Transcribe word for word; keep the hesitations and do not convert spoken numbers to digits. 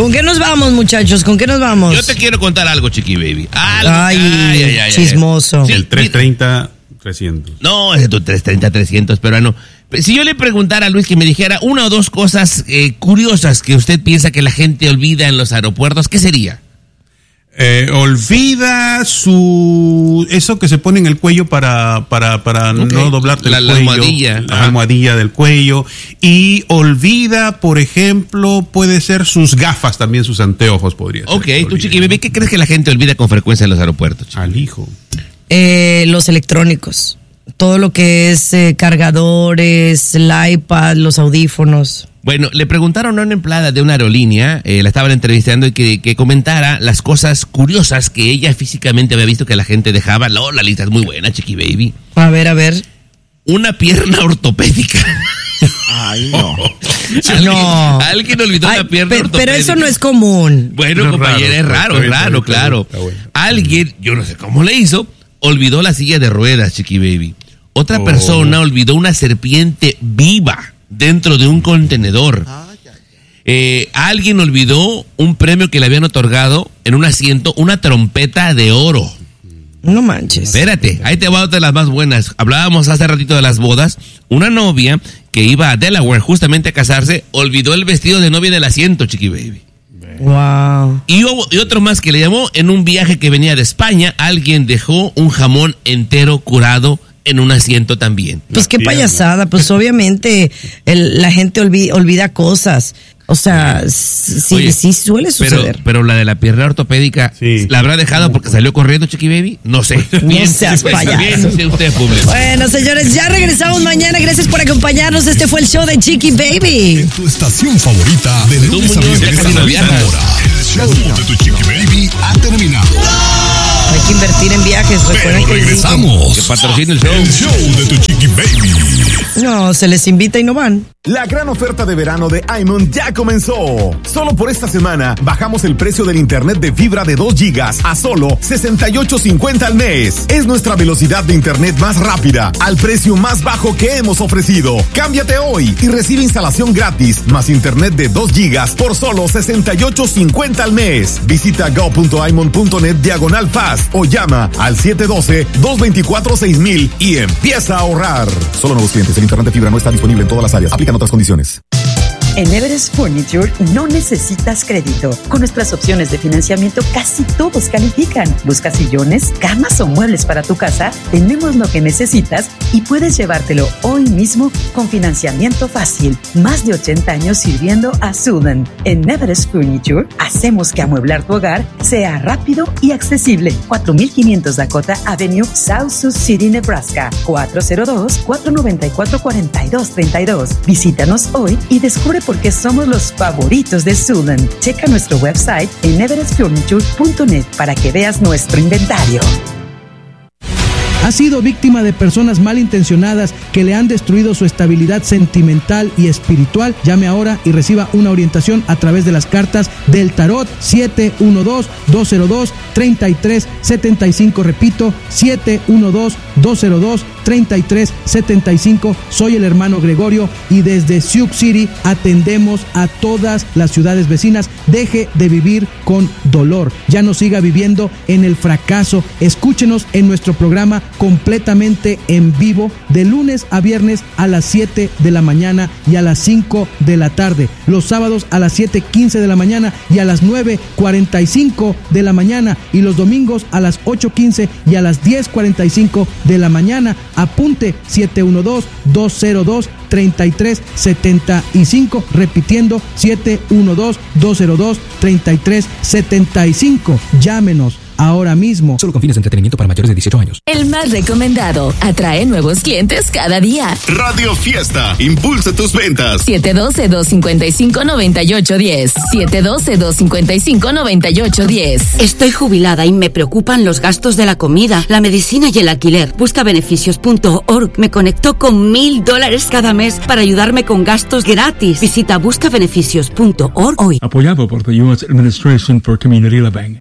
¿Con qué nos vamos, muchachos? ¿Con qué nos vamos? Yo te quiero contar algo, Chiqui Baby. Algo. Ay, ay, ay, ay, chismoso. Sí, el trescientos treinta trescientos. No, es tu trescientos treinta trescientos, pero no. Si yo le preguntara a Luis que me dijera una o dos cosas eh, curiosas que usted piensa que la gente olvida en los aeropuertos, ¿qué sería? Eh, olvida su eso que se pone en el cuello para para para okay. no doblarte la, el la cuello, almohadilla, la almohadilla del cuello, y olvida, por ejemplo, puede ser sus gafas, también sus anteojos podría ser. Ok, tú, Chiqui Baby, ¿qué crees que la gente olvida con frecuencia en los aeropuertos? Chiqui? Al hijo. Eh, los electrónicos, todo lo que es eh, cargadores, el iPad, los audífonos. Bueno, le preguntaron a una empleada de una aerolínea, eh, la estaban entrevistando, y que, que comentara las cosas curiosas que ella físicamente había visto que la gente dejaba. No, la lista es muy buena, Chiqui Baby. A ver, a ver. Una pierna ortopédica. Ay, no. ¿Alguien, no. Alguien olvidó Ay, una pierna pero, ortopédica. pero eso no es común. Bueno, no, compañera, es raro, es raro, está claro. Está bueno. Alguien, yo no sé cómo le hizo, olvidó la silla de ruedas, Chiqui Baby. Otra oh. persona olvidó una serpiente viva dentro de un contenedor. Eh, alguien olvidó un premio que le habían otorgado en un asiento, una trompeta de oro. No manches. Espérate, ahí te va otra de las más buenas. Hablábamos hace ratito de las bodas. Una novia que iba a Delaware justamente a casarse, olvidó el vestido de novia en el asiento, Chiqui Baby. Wow. Y, hubo, y otro más que le llamó en un viaje que venía de España, alguien dejó un jamón entero curado en un asiento también. Pues qué payasada, pues obviamente el, la gente olvida, olvida cosas. O sea, sí, Oye, sí suele suceder. Pero, pero la de la pierna ortopédica, sí. ¿la habrá dejado porque salió corriendo, Chiqui Baby? No sé. No seas payaso. Bien, usted, público. Bueno, señores, ya regresamos mañana. Gracias por acompañarnos. Este fue el show de Chiqui Baby. En tu estación favorita de lunes a viernes a la misma hora. El show de tu Chiqui Baby ha terminado. Hay que invertir en viajes. Recuerden Pero que regresamos. Que patrocine el show. El show de tu Chiqui Baby. No, se les invita y no van. La gran oferta de verano de iMon ya comenzó. Solo por esta semana bajamos el precio del internet de fibra de dos gigas a solo sesenta y ocho cincuenta al mes. Es nuestra velocidad de internet más rápida al precio más bajo que hemos ofrecido. Cámbiate hoy y recibe instalación gratis más internet de dos gigas por solo sesenta y ocho cincuenta al mes. Visita go.imon.net diagonal fast o llama al siete uno dos, dos dos cuatro, seis mil y empieza a ahorrar. Solo nuevos clientes. El internet de fibra no está disponible en todas las áreas. Aplican otras condiciones. En Everest Furniture no necesitas crédito. Con nuestras opciones de financiamiento casi todos califican. ¿Buscas sillones, camas o muebles para tu casa? Tenemos lo que necesitas y puedes llevártelo hoy mismo con financiamiento fácil. Más de ochenta años sirviendo a Sudan. En Everest Furniture hacemos que amueblar tu hogar sea rápido y accesible. cuatro mil quinientos Dakota Avenue, South Sioux City, Nebraska. cuatro cero dos, cuatro nueve cuatro, cuatro dos tres dos. Visítanos hoy y descubre porque somos los favoritos de Sudan. Checa nuestro website en everest furniture punto net para que veas nuestro inventario. ¿Ha sido víctima de personas malintencionadas que le han destruido su estabilidad sentimental y espiritual? Llame ahora y reciba una orientación a través de las cartas del tarot. Siete uno dos, dos cero dos, tres tres siete cinco. Repito, siete uno dos, dos cero dos, tres tres siete cinco. Soy el hermano Gregorio y desde Sioux City atendemos a todas las ciudades vecinas. Deje de vivir con dolor. Ya no siga viviendo en el fracaso. Escúchenos en nuestro programa completamente en vivo de lunes a viernes a las siete de la mañana y a las cinco de la tarde. Los sábados a las siete quince de la mañana y a las nueve cuarenta y cinco de la mañana. Y los domingos a las ocho quince y a las diez cuarenta y cinco de la mañana. Apunte siete uno dos, dos cero dos, tres tres siete cinco. Repitiendo siete uno dos, dos cero dos, tres tres siete cinco. Llámenos ahora mismo. Solo con fines de entretenimiento para mayores de dieciocho años. El más recomendado. Atrae nuevos clientes cada día. Radio Fiesta. Impulsa tus ventas. siete uno dos, dos cinco cinco, nueve ocho uno cero. siete uno dos, dos cinco cinco, nueve ocho uno cero. Estoy jubilada y me preocupan los gastos de la comida, la medicina y el alquiler. Busca beneficios punto org. Me conectó con mil dólares cada mes para ayudarme con gastos gratis. Visita busca beneficios punto org hoy. Apoyado por the U S Administration for Community Living.